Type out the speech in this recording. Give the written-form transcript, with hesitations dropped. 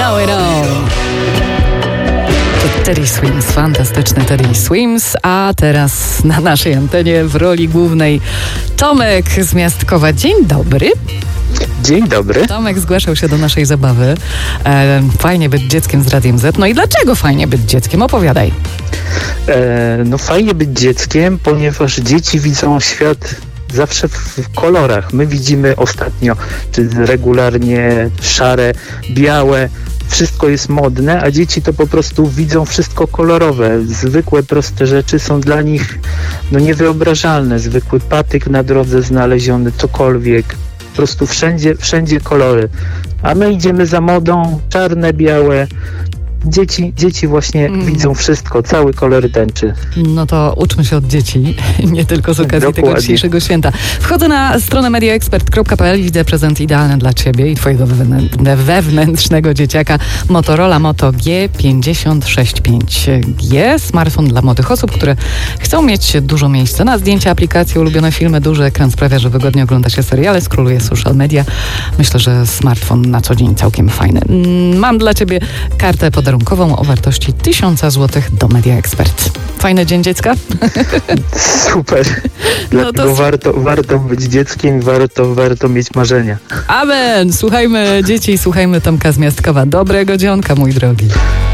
Know It All. To Teddy Swims, fantastyczny Teddy Swims, a teraz na naszej antenie w roli głównej Tomek z Miastkowa. Dzień dobry. Dzień dobry. Tomek zgłaszał się do naszej zabawy. Fajnie być dzieckiem z Radiem Z. No i dlaczego fajnie być dzieckiem? Opowiadaj. No fajnie być dzieckiem, ponieważ dzieci widzą świat zawsze w kolorach. My widzimy ostatnio, czy regularnie szare, białe, wszystko jest modne, a dzieci to po prostu widzą wszystko kolorowe. Zwykłe, proste rzeczy są dla nich niewyobrażalne. Zwykły patyk na drodze znaleziony, cokolwiek. Po prostu wszędzie kolory. A my idziemy za modą, czarne, białe. Dzieci właśnie widzą wszystko, cały kolor tęczy. No to uczmy się od dzieci, nie tylko z okazji tego dzisiejszego święta. Wchodzę na stronę mediaexpert.pl i widzę prezent idealny dla Ciebie i Twojego wewnętrznego dzieciaka. Motorola Moto G56.5G. Smartfon dla młodych osób, które chcą mieć dużo miejsca na zdjęcia, aplikacje, ulubione filmy. Duży ekran sprawia, że wygodnie ogląda się seriale, skroluje social media. Myślę, że smartfon na co dzień całkiem fajny. Mam dla Ciebie kartę podarunkową o wartości 1000 zł do Media Expert. Fajny dzień dziecka? Super. Dlatego warto być dzieckiem, warto mieć marzenia. Amen! Słuchajmy dzieci, słuchajmy Tomka z Miastkowa. Dobrego dzionka, mój drogi.